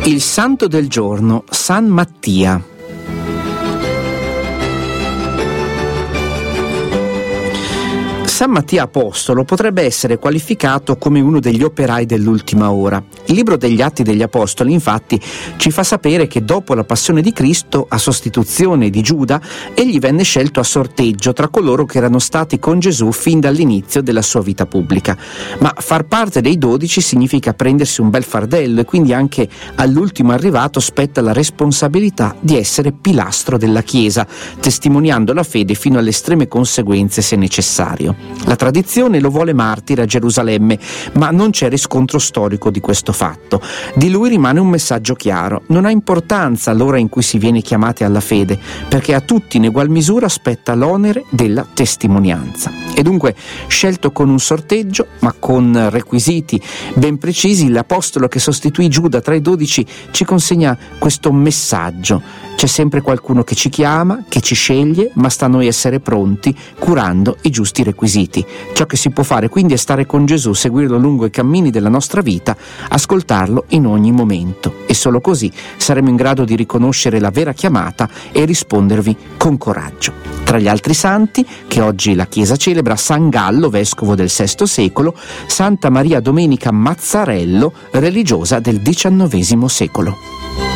Il santo del giorno, San Mattia. San Mattia Apostolo potrebbe essere qualificato come uno degli operai dell'ultima ora. Il libro degli Atti degli Apostoli, infatti, ci fa sapere che dopo la passione di Cristo, a sostituzione di Giuda, egli venne scelto a sorteggio tra coloro che erano stati con Gesù fin dall'inizio della sua vita pubblica. Ma far parte dei 12 significa prendersi un bel fardello, e quindi anche all'ultimo arrivato spetta la responsabilità di essere pilastro della Chiesa, testimoniando la fede fino alle estreme conseguenze se necessario. La tradizione lo vuole martire a Gerusalemme, ma non c'è riscontro storico di questo fatto. Di lui rimane un messaggio chiaro: non ha importanza l'ora in cui si viene chiamati alla fede, perché a tutti in egual misura spetta l'onere della testimonianza. E dunque, scelto con un sorteggio, ma con requisiti ben precisi, l'apostolo che sostituì Giuda tra i 12 ci consegna questo messaggio: c'è sempre qualcuno che ci chiama, che ci sceglie, ma sta a noi essere pronti, curando i giusti requisiti. Ciò che si può fare quindi è stare con Gesù, seguirlo lungo i cammini della nostra vita, ascoltarlo in ogni momento, e solo così saremo in grado di riconoscere la vera chiamata e rispondervi con coraggio. Tra gli altri santi che oggi la Chiesa celebra, San Gallo, vescovo del VI secolo, Santa Maria Domenica Mazzarello, religiosa del XIX secolo.